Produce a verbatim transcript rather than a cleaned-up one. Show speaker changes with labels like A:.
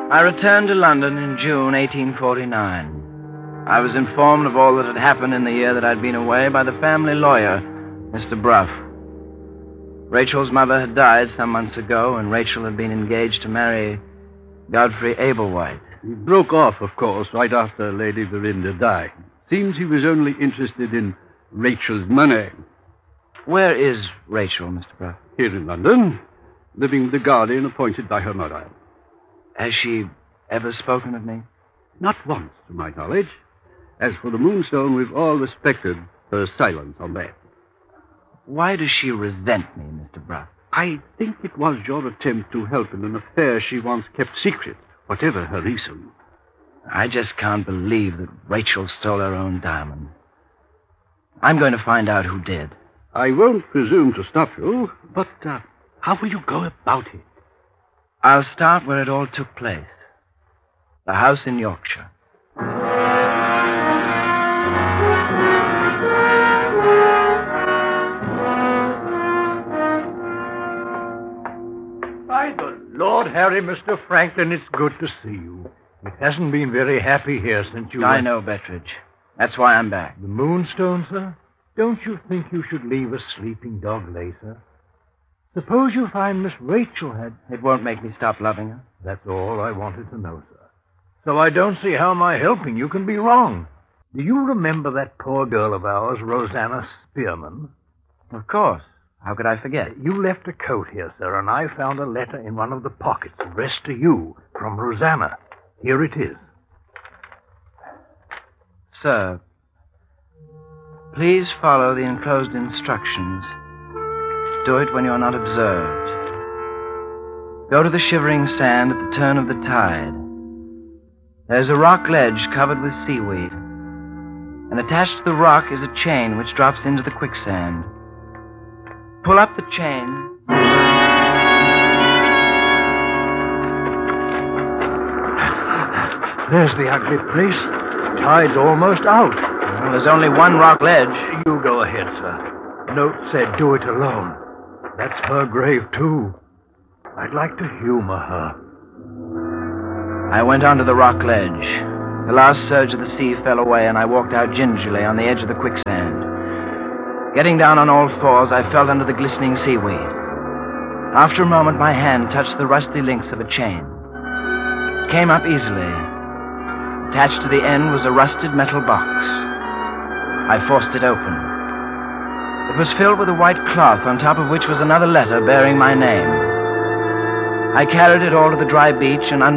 A: I returned to London in June eighteen forty-nine. I was informed of all that had happened in the year that I'd been away by the family lawyer, Mister Bruff. Rachel's mother had died some months ago, and Rachel had been engaged to marry Godfrey Ablewhite.
B: He broke off, of course, right after Lady Verinder died. Seems he was only interested in Rachel's money.
A: Where is Rachel, Mister Bruff?
B: Here in London, living with the guardian appointed by her mother.
A: Has she ever spoken of me?
B: Not once, to my knowledge. As for the Moonstone, we've all respected her silence on that.
A: Why does she resent me, Mister Bruff?
B: I think it was your attempt to help in an affair she once kept secret, whatever her reason.
A: I just can't believe that Rachel stole her own diamond. I'm going to find out who did.
B: I won't presume to stop you, but uh, how will you go about it?
A: I'll start where it all took place. The house in Yorkshire.
C: By the Lord Harry, Mister Franklin, it's good to see you. It hasn't been very happy here since you...
A: I
C: went...
A: know, Bettridge. That's why I'm back.
C: The Moonstone, sir? Don't you think you should leave a sleeping dog lay, sir? Suppose you find Miss Rachel had...
A: It won't make me stop loving her.
C: That's all I wanted to know, sir. So I don't see how my helping you can be wrong. Do you remember that poor girl of ours, Rosanna Spearman?
A: Of course. How could I forget?
C: You left a coat here, sir, and I found a letter in one of the pockets addressed to you from Rosanna. Here it is.
A: Sir, please follow the enclosed instructions. Do it when you're not observed. Go to the shivering sand at the turn of the tide. There's a rock ledge covered with seaweed, and attached to the rock is a chain which drops into the quicksand. Pull up the chain.
C: There's the ugly place. Tide's almost out.
A: Well, there's only one rock ledge.
C: You go ahead, sir. Note said do it alone. That's her grave, too. I'd like to humor her.
A: I went onto the rock ledge. The last surge of the sea fell away, and I walked out gingerly on the edge of the quicksand. Getting down on all fours, I felt under the glistening seaweed. After a moment, my hand touched the rusty links of a chain. It came up easily. Attached to the end was a rusted metal box. I forced it open. It was filled with a white cloth, on top of which was another letter bearing my name. I carried it all to the dry beach and